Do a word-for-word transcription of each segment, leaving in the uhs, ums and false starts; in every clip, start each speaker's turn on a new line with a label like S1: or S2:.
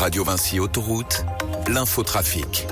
S1: Radio Vinci Autoroute, l'infotrafic.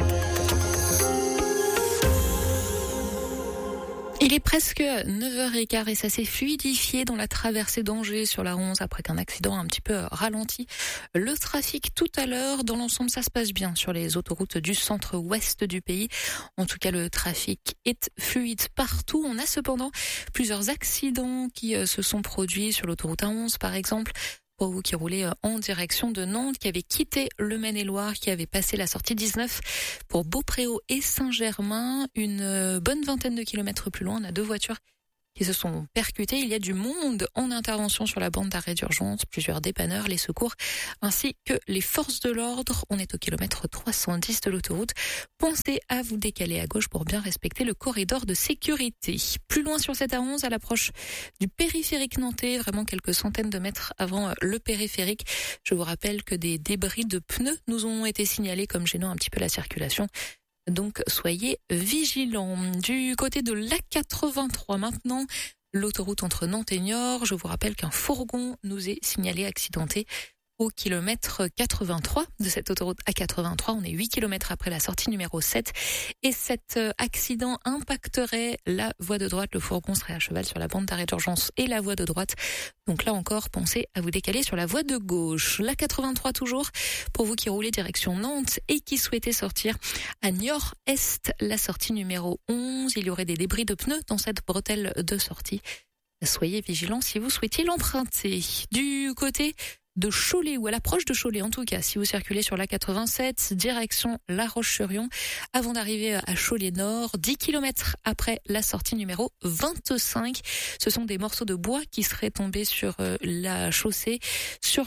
S2: Il est presque neuf heures quinze et ça s'est fluidifié dans la traversée d'Angers sur la onze après qu'un accident a un petit peu ralenti le trafic tout à l'heure. Dans l'ensemble, ça se passe bien sur les autoroutes du centre-ouest du pays. En tout cas, le trafic est fluide partout. On a cependant plusieurs accidents qui se sont produits sur l'autoroute A onze, par exemple. Pour vous qui roulez en direction de Nantes, qui avait quitté le Maine-et-Loire, qui avait passé la sortie dix-neuf pour Beaupréau et Saint-Germain. Une bonne vingtaine de kilomètres plus loin, on a deux voitures qui se sont percutées. Il y a du monde en intervention sur la bande d'arrêt d'urgence, plusieurs dépanneurs, les secours, ainsi que les forces de l'ordre. On est au kilomètre trois cent dix de l'autoroute. Pensez à vous décaler à gauche pour bien respecter le corridor de sécurité. Plus loin sur cette A onze, à l'approche du périphérique nantais, vraiment quelques centaines de mètres avant le périphérique. Je vous rappelle que des débris de pneus nous ont été signalés comme gênant un petit peu la circulation. Donc soyez vigilants. Du côté de l'A quatre-vingt-trois maintenant, l'autoroute entre Nantes et Niort, je vous rappelle qu'un fourgon nous est signalé accidenté au kilomètre quatre-vingt-trois de cette autoroute A quatre-vingt-trois. On est huit kilomètres après la sortie numéro sept. Et cet accident impacterait la voie de droite. Le fourgon serait à cheval sur la bande d'arrêt d'urgence et la voie de droite. Donc là encore, pensez à vous décaler sur la voie de gauche. L'A quatre-vingt-trois toujours, pour vous qui roulez direction Nantes et qui souhaitez sortir à Niort-Est, la sortie numéro onze. Il y aurait des débris de pneus dans cette bretelle de sortie. Soyez vigilants si vous souhaitez l'emprunter. Du côté de Cholet, ou à l'approche de Cholet en tout cas, si vous circulez sur l'A quatre-vingt-sept, direction La Roche-sur-Yon, avant d'arriver à Cholet-Nord, dix kilomètres après la sortie numéro vingt-cinq. Ce sont des morceaux de bois qui seraient tombés sur la chaussée, sur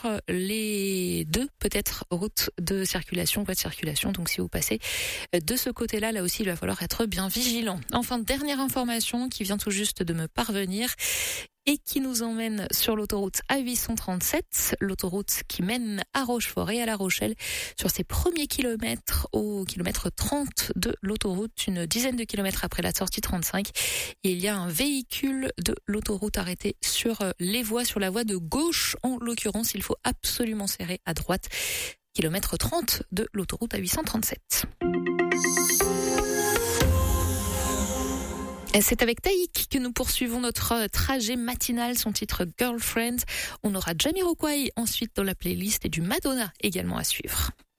S2: les deux, peut-être, routes de circulation, voies de circulation. Donc si vous passez de ce côté-là, là aussi, il va falloir être bien vigilant. Enfin, dernière information qui vient tout juste de me parvenir et qui nous emmène sur l'autoroute A huit cent trente-sept, l'autoroute qui mène à Rochefort et à La Rochelle. Sur ses premiers kilomètres, au kilomètre trente de l'autoroute, une dizaine de kilomètres après la sortie trente-cinq, il y a un véhicule de l'autoroute arrêté sur les voies, sur la voie de gauche en l'occurrence. Il faut absolument serrer à droite, kilomètre trente de l'autoroute A huit cent trente-sept. C'est avec Taïk que nous poursuivons notre trajet matinal, son titre Girlfriend. On aura Jamiroquai ensuite dans la playlist et du Madonna également à suivre.